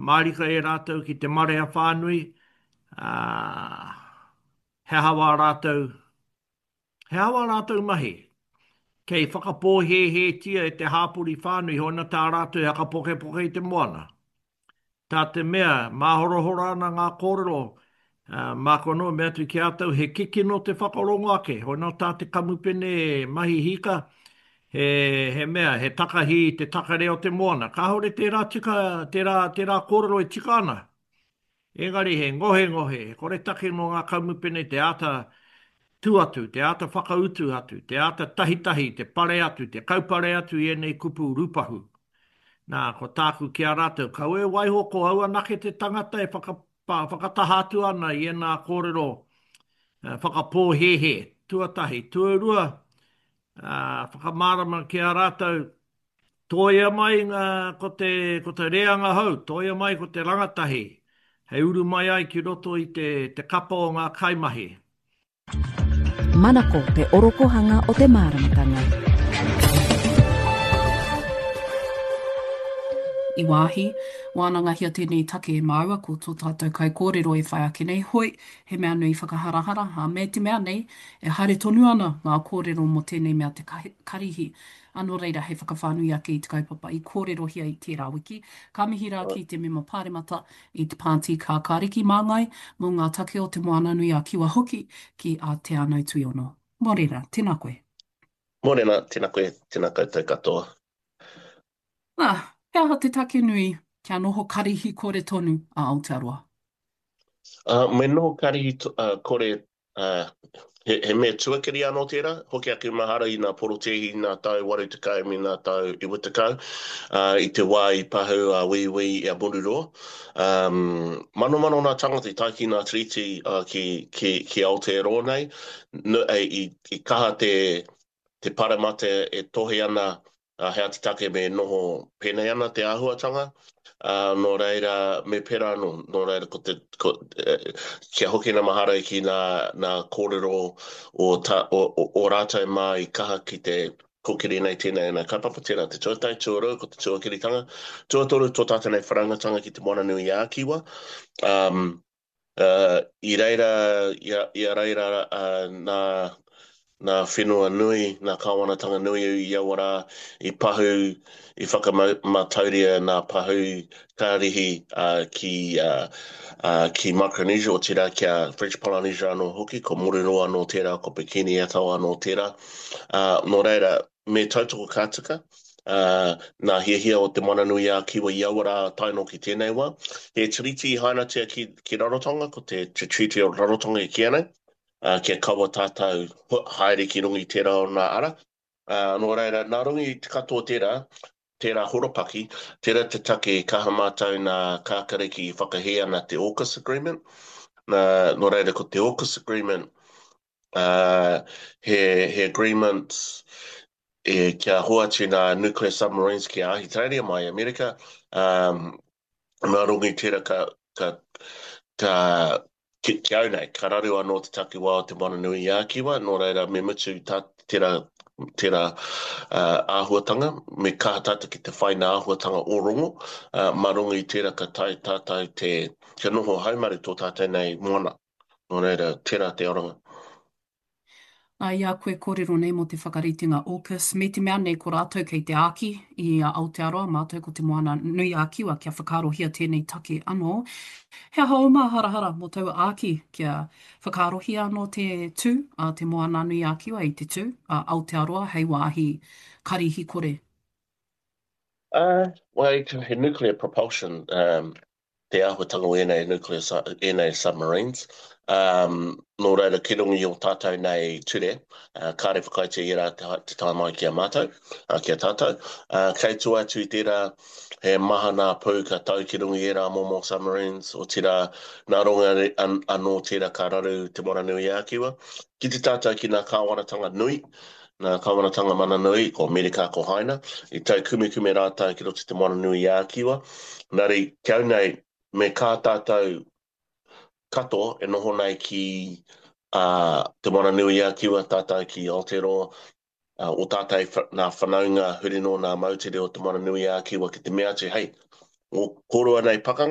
Mārika e rātou ki te marea whānui. Uh, he hawa rātou, he hawa rātou mahi. Kei whakapō he tia e te hāpuri whānui, hoina tā rātou haka poke poke i te moana. Tā te mea, māhorohora ana ngā kōrero, mā kono mea tu ki atau, he kiki no te whakarongo ake, hoina tā te kamupene mahi hika, he mea, he takahi, te takareo te moana. Ka hore tērā tika, tērā kōrero e tika ana. Engari he ngohe ngohe, kore take no ngā kamupene te ata tu atu, te ata whakautu atu, te ata tahitahi, te pare atu, te kaupare atu i enei kupu rupahu. Nā, ko tāku ki a rātou, kau e waiho ko aua nake te tangata e whakatahatu ana i enā kōrero whakapōhehe, tuatahi, tuarua, whakamārama ki a rātou, toia mai ko te reanga hau, toia mai ko te rangatahi, hei uru mai ai ki roto i te kapa o ngā kaimahi. Manako te orokohanga o te māramatanga. I wāhi, wānanga hia tēnei take e māua ko tō tātou kai kōrero e whai ake nei hoi, he mea nui whakaharahara, me te mea nei, e haere tonu ana ngā kōrero mo tēnei mea te karihi. Anō reira, hei whakawhānui ake i te kaupapa i kōrero hia i tērā wiki. Ka mihi rā ki te mema pāremata i te pāti kā kāriki māngai, mō ngā take o te moana nui a kiwa hoki ki a te anau tui ono. Mōreira, tēnā koe. Mōrena, tēnā koe, tēnā koutou katoa. Pea te take nui kia noho karihi kore tonu a Aotearoa? Me noho karihi kore he mea tuakiri anō tērā, hoki ake mahara i ngā porotehi, nā tau waru tekau, me nā tau iwa tekau, i te wā i pahu a wiwi i a Mururoa. Mano nā tangata i taiki nā treaty ki Aotearoa nei, i kaha te paramate e tohe ana hea te take me noho pēnei ana te āhuatanga. Nō reira me pera anō, nō reira kia hoki na mahara ki nā kōrero o rātai mā i kaha ki te kokiri nei tēnei nā kaipapa tērā te tuatai, tuarua, ko te tuakiritanga, tuatoru tō tātanei wharangatanga ki te moana nui a Kiwa. I reira, ia reira nā whenua nui, nā kāwanatanga nui i awara, i pahu, i whakamatauria nā pahu kārihi ki Micronesia o tērā kia French Polynesia anō hoki, ko Mururoa anō tērā, ko Bikini Atoll anō tērā. Nō reira, me tautoko kātika, nā hia o te mana nui a Kiwa i awara taino ki tēnei wā. He treaty hainatia ki Rarotonga, ko te treaty o Rarotonga i kia nei. Kia kaua tātou haere ki rungi tērā o nā ara. Nō reira, nā rungi te katoa tērā horopaki, tērā te take kaha mātou nā kākariki i whakahea ana te AUKUS agreement. Nō reira, ko te AUKUS agreement, he agreement kia hoati nā nuclear submarines ki Ahitereiria mai Amerika. Nā rungi tērā Ki au nei, ka raru anō te take wā o te mana nui a Kiwa, nō reira me mutu tērā āhuatanga, me kaha tata ki te whaina āhuatanga o rongo, marunga i tērā ka tai tātou te noho haumare tō tātou nei moana, nō reira tērā te oranga. Ia koe kōrero nei mo te whakaritinga AUKUS, me te mea nei ko rātou kei te āki i Aotearoa, mātou ko te moana nui a Kiwa kia whakarohia tēnei take anō. Hea hauma harahara mo tau āki kia whakarohia anō te tū, te moana nui a Kiwa i te tū, Aotearoa, hei wāhi karihi kore. Well, he nuclear propulsion, te āhuatanga o enei submarines. Nō reira ki rungi o tātou nei ture, kāre whakaite i rā te tā mai ki a mātou, ki a tātou. Kei tū atu i tērā he maha nā pū ka tau ki rungi i rā momo submarines, o tērā nā ronga anō tērā ka raru te mora nui a Kiwa. Ki te tātou ki nā kāwanatanga nui, nā kāwanatanga mana nui, ko Amerika ko Haina, i tau kume rātou ki roto te mora nui a Kiwa. Nari, kiau nei, me kā tātou katoa e noho nei ki te mana nui a Kiwa, tātou ki Aotearoa, o tātou nā whanaunga hurino nā mautere o te mana nui a Kiwa ki te mea te, hei, o korua nei pakanga,